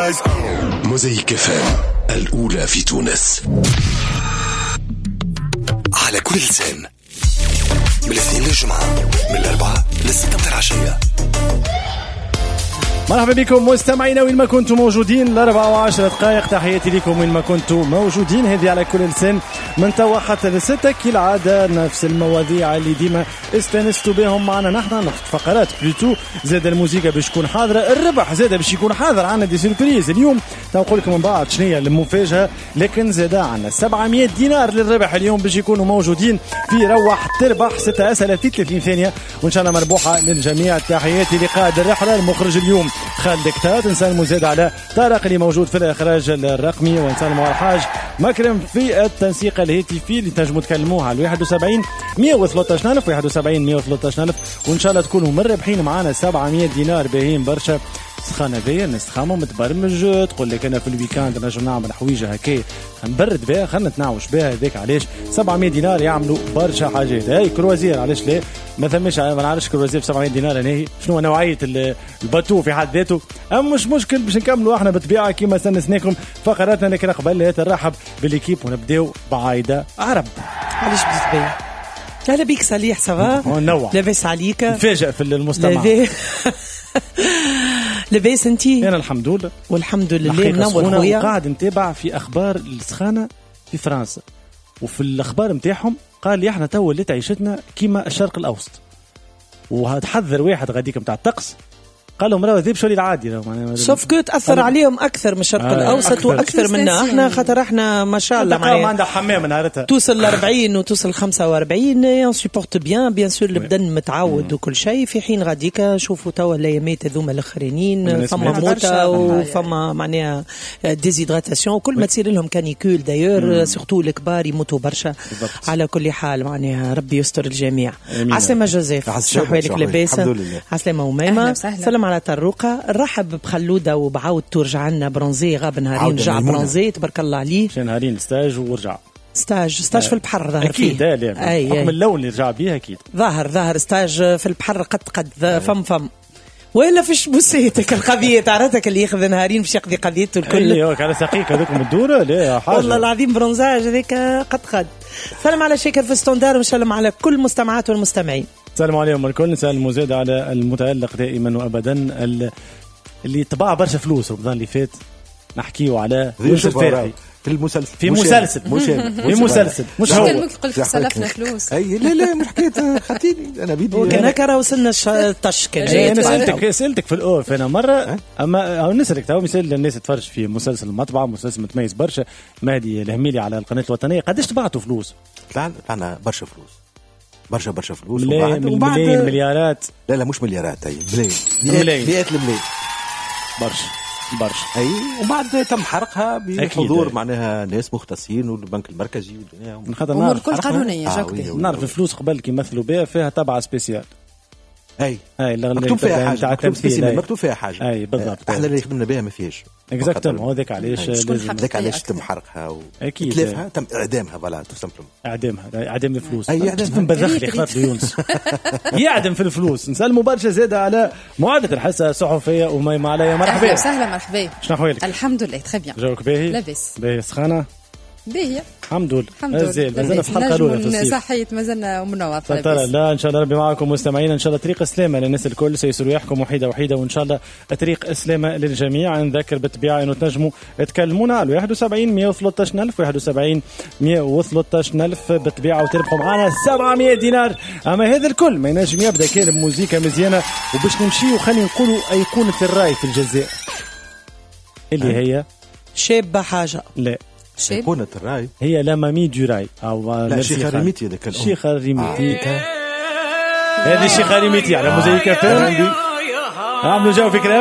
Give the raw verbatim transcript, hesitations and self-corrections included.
موزايك اف ام الأولى في تونس على كل لسان، من الاثنين للجمعة، من الأربعة للستة متاع العشية. مرحبا بكم مستمعينا وين ما كنتم موجودين. الأربعة وعشرة دقائق، تحياتي لكم وين ما كنتم موجودين. هذه على كل لسان من توا حتى لستة كالعادة، نفس المواضيع اللي ديما استنستوا بهم معنا نحن، نفس فقرات بلوتو. زاد الموسيقى باش تكون حاضرة، الربح زاد باش يكون حاضر. عنا دي سيربريز اليوم تنقول لكم من بعد شنية المفاجأة، لكن زاد عنا سبعمية دينار للربح اليوم باش يكونوا موجودين في روح تربح ستة أسئلة في ثلاثين ثانية، وإن شاء الله مربوحة للجميع. تحياتي لقائد الرحلة المخرج اليوم خالد كتات، نسلموا زاد على طارق اللي موجود في الإخراج الرقمي، ونسلموا على الحاج مكرم في التنسيق الهاتفي اللي تنجموا تكلموها على واحد وسبعين مية وثلاثة عشر واحد وسبعين مية وثلاثة عشر، وإن شاء الله تكونوا مربحين معنا سبعمية دينار باهين برشا. سخانة بيا نستخامو متبرمج، تقول لك أنا في الويكاند نجم نعمل حويجة هكي نبرد بها، خلنا نتناوش بها هذاك. علاش سبعمية دينار يعملوا برشا حاجات. هاي كروازير علاش لا، ما ثمش ما نعرفش كروازير ب سبعمية دينار هنا شنو نوعية الباتو في حد ذاته. أما مش مشكل باش نكملوا احنا بالطبيعة كيما سنسناكم فقراتنا، لكن قبل نرحب بالإكيب ونبداو بعايدة عرب. علاش بديت بيا؟ اهلا بيك صالح، سافا لاباس عليك؟ نفاجئ في المستمع. لاباس انتي؟ انا الحمد لله والحمد لله. منور خويا. قاعد نتابع في اخبار السخانه في فرنسا، وفي الاخبار نتاعهم قال لي احنا تو اللي تعيشتنا كيما الشرق الاوسط، وهتحذر واحد غاديك نتاع الطقس، قال لهم راهو ذيب شولي العادي سوف كو تاثر عليهم اكثر من الشرق آه الاوسط أكثر. واكثر منا احنا، خاطر احنا ما شاء الله ما عندها حمام نهارتها توصل ل أربعين وتوصل خمسة وأربعين يون سيبورت بيان بيان سور البدن متعود وكل شيء. في حين غاديك شوفوا توا الايامات هذوما الاخرين فما موتة وفما معناها ديزيدراتاسيون وكل ما تصير لهم كانيكول دايور، سورتو الكبار يموتوا برشا. على كل حال معناها ربي يستر الجميع. عسلامة جوزيف، شحوالك لاباس؟ عسلامة وماما، سلام على طروقة. رحب بخلودة وبعود ترجع لنا برونزي، غاب نهارين رجع برونزي تبارك الله عليه. شن نهارين ستاج ورجع ستاج ستاج آه. في البحر ظهر أكيد فيه أكيد أي حكم اللون اللي رجع بيه أكيد ظهر ظهر ستاج في البحر قد قد آه. فم فم ولا فيش بوسيتك القضية تعرفك اللي ياخذ نهارين باش يقضي قضيته الكل. ايوه على ساقيك هذوكم الدوره لا حاجه والله العظيم برونزاج هذيك قد قد. سلام على شاكر في ستوندار، ونسلم على كل المستمعات والمستمعين. السلام عليكم الكل. نسلم زاد على المتألق دائما وابدا اللي طبع برشا فلوس رمضان اللي فات، نحكيو على يوسف الفارحي في المسلسل في مسلسل مش في مسلسل مش هو ممكن قلت سلفنا فلوس. اي لا لا مش حكيت خاطيني انا بيدي وكنا كرا وصلنا الطش. انا سالتك سالتك في الاوف انا مره، اما نسالك تو مثال الناس تفرج في مسلسل المطبعه، مسلسل متميز برشا، مهدي الهميلي على القناه الوطنيه، قداش طبعتوا فلوس؟ طلعنا برشا فلوس برشا برشا فلوس وبعد وبعد مليارات. لا لا مش مليارات، اي ملايين مئات الملايين برشا برشا. اي وبعد تم حرقها بحضور معناها ناس مختصين والبنك المركزي والدنيا من خاطر نعرف كل قانونيه آه جاكدي. نعرف الفلوس قبل كي يمثلوا بها فيها تبع سبيسيال. اي اي مكتوب فيها حاجه، مكتوب, مكتوب فيها حاجه. اي بالضبط. احنا اللي خدمنا بها ما فيهاش اكزاكتومون. هذاك علاش هذاك علاش تم حرقها و... اكيد تلافها تم اعدامها فوالا تو سامبلوم اعدامها اعدام الفلوس. اي اعدام بذخلي خاطر يونس يعدم في الفلوس. نسلموا برشا زاده على معدة الحصه الصحفيه وميمة عليا. مرحبا اهلا وسهلا. مرحبا، شنو احوالك؟ الحمد لله تري بيان. جوك باهي؟ لاباس باهي. سخانه باهية الحمد لله. الحمد لله مازلنا في الحلقه الاولى في الصيف صحيت مازلنا منور ترى. لا ان شاء الله ربي معكم مستمعينا، ان شاء الله طريق السلامه للناس الكل سيسروا يحكم وحيده وحيده، وان شاء الله طريق السلامه للجميع. نذكر بالطبيعه انه تنجموا تكلمونا على واحد وسبعين مية وثلاثة عشر ألف واحد وسبعين مية وثلاثة عشر ألف بالطبيعه، وتربحوا معنا سبعمية دينار. اما هذا الكل ما ينجم يبدا كان بموسيقى مزيانه، وباش نمشي وخلينا نقولوا ايقونه الراي في الجزائر اللي هي شابه حاجه. لا أيقونة الراي هي لا مامي دو راي او لا شيخ ريميتي. هذاك الشيخ ريميتي هذه الشيخ ريميتي على موزايك فهم. عملوا جو فكره